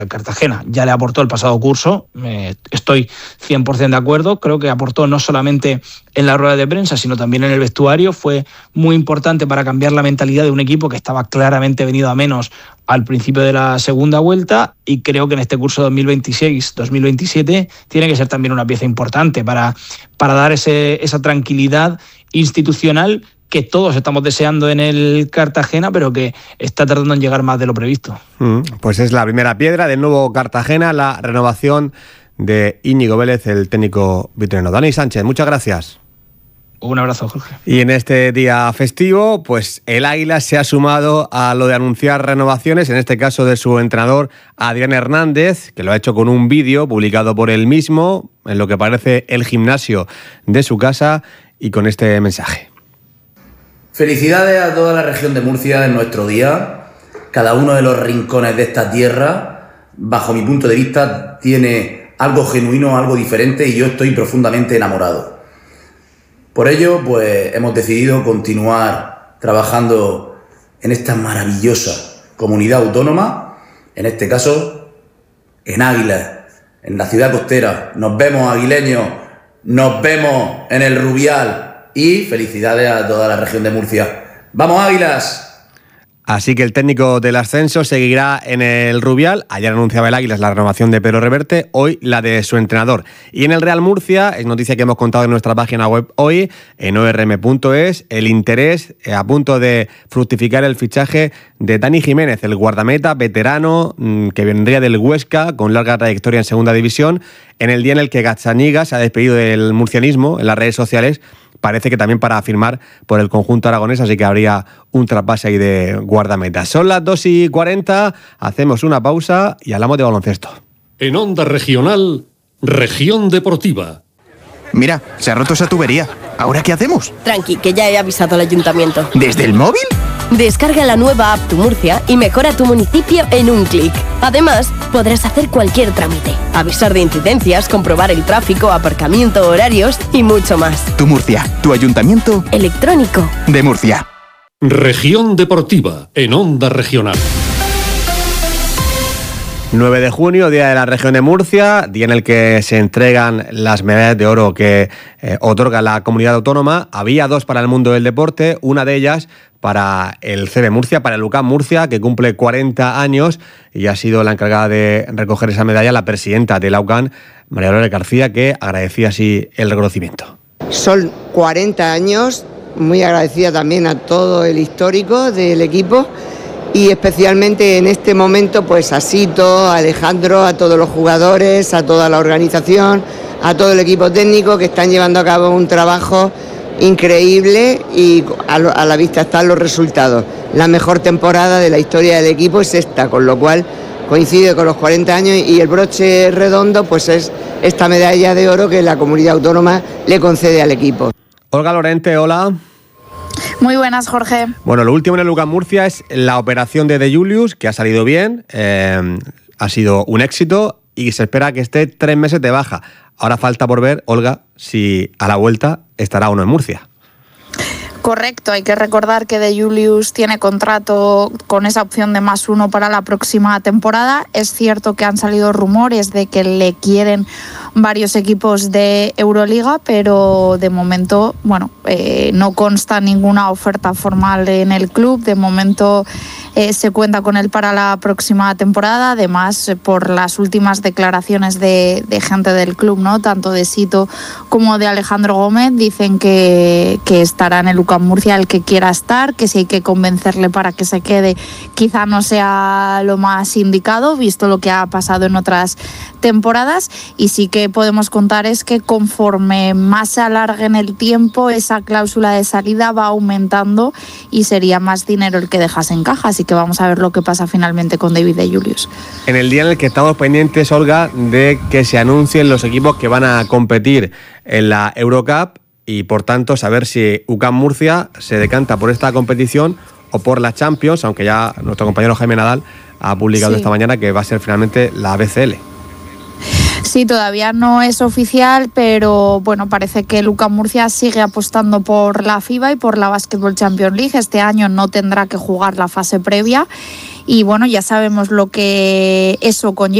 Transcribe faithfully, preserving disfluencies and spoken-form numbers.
Cartagena. Ya le aportó el pasado curso, eh, estoy cien por ciento de acuerdo, creo que aportó no solamente en la rueda de prensa, sino también en el vestuario, fue muy importante para cambiar la mentalidad de un equipo que estaba claramente venido a menos al principio de la segunda vuelta, y creo que en este curso dos mil veintiséis dos mil veintisiete tiene que ser también una pieza importante para, para dar ese, esa tranquilidad institucional que todos estamos deseando en el Cartagena, pero que está tardando en llegar más de lo previsto. Mm, pues es la primera piedra del nuevo Cartagena, la renovación de Íñigo Vélez, el técnico vitoriano. Dani Sánchez, muchas gracias. Un abrazo, Jorge. Y en este día festivo, pues el Águila se ha sumado a lo de anunciar renovaciones, en este caso de su entrenador Adrián Hernández, que lo ha hecho con un vídeo publicado por él mismo, en lo que parece el gimnasio de su casa, y con este mensaje. Felicidades a toda la región de Murcia en nuestro día. Cada uno de los rincones de esta tierra, bajo mi punto de vista, tiene algo genuino, algo diferente, y yo estoy profundamente enamorado. Por ello, pues hemos decidido continuar trabajando en esta maravillosa comunidad autónoma, en este caso, en Águila, en la ciudad costera. Nos vemos, aguileños, nos vemos en el Rubial. Y felicidades a toda la región de Murcia. ¡Vamos, Águilas! Así que el técnico del ascenso seguirá en el Rubial. Ayer anunciaba el Águilas la renovación de Pedro Reverte, hoy la de su entrenador. Y en el Real Murcia, es noticia que hemos contado en nuestra página web hoy, en o r m punto es, el interés a punto de fructificar el fichaje de Dani Jiménez, el guardameta veterano que vendría del Huesca, con larga trayectoria en segunda división, en el día en el que Gazzaniga se ha despedido del murcianismo en las redes sociales. Parece que también para firmar por el conjunto aragonés, así que habría un traspaso ahí de guardameta. Son las dos y cuarenta, hacemos una pausa y hablamos de baloncesto. En Onda Regional, Región Deportiva. Mira, se ha roto esa tubería. ¿Ahora qué hacemos? Tranqui, que ya he avisado al ayuntamiento. ¿Desde el móvil? Descarga la nueva app Tu Murcia y mejora tu municipio en un clic. Además, podrás hacer cualquier trámite, avisar de incidencias, comprobar el tráfico, aparcamiento, horarios y mucho más. Tu Murcia, tu ayuntamiento electrónico de Murcia. Región Deportiva, en Onda Regional. nueve de junio, Día de la Región de Murcia, día en el que se entregan las medallas de oro que eh, otorga la comunidad autónoma. Había dos para el mundo del deporte, una de ellas para el C B Murcia, para el UCAM Murcia, que cumple cuarenta años, y ha sido la encargada de recoger esa medalla la presidenta de la UCAM, María Aurora García, que agradecía así el reconocimiento. Son cuarenta años, muy agradecida también a todo el histórico del equipo, y especialmente en este momento pues a Sito, a Alejandro, a todos los jugadores, a toda la organización, a todo el equipo técnico que están llevando a cabo un trabajo increíble, y a, lo, a la vista están los resultados. La mejor temporada de la historia del equipo es esta, con lo cual coincide con los cuarenta años, y el broche redondo pues es esta medalla de oro que la comunidad autónoma le concede al equipo. Olga Lorente, hola. Muy buenas, Jorge. Bueno, lo último en el UCAM Murcia es la operación de De Julius, que ha salido bien, eh, ha sido un éxito y se espera que esté tres meses de baja. Ahora falta por ver, Olga, si a la vuelta estará o no en Murcia. Correcto, hay que recordar que De Julius tiene contrato con esa opción de más uno para la próxima temporada. Es cierto que han salido rumores de que le quieren varios equipos de Euroliga, pero de momento, bueno, eh, no consta ninguna oferta formal en el club. De momento eh, se cuenta con él para la próxima temporada. Además, eh, por las últimas declaraciones de, de gente del club, ¿no?, tanto de Sito como de Alejandro Gómez, dicen que, que estará en el UCAM Murcia el que quiera estar, que si hay que convencerle para que se quede quizá no sea lo más indicado, visto lo que ha pasado en otras temporadas. Y sí que podemos contar es que conforme más se alargue en el tiempo, esa cláusula de salida va aumentando y sería más dinero el que dejas en caja. Así que vamos a ver lo que pasa finalmente con David De Julius. En el día en el que estamos pendientes, Olga, de que se anuncien los equipos que van a competir en la Eurocup, y por tanto saber si UCAM Murcia se decanta por esta competición o por la Champions, aunque ya nuestro compañero Jaime Nadal ha publicado sí. esta mañana que va a ser finalmente la B C L. Sí, todavía no es oficial, pero bueno, parece que el UCAM Murcia sigue apostando por la FIBA y por la Basketball Champions League. Este año no tendrá que jugar la fase previa y bueno, ya sabemos lo que eso conlleva.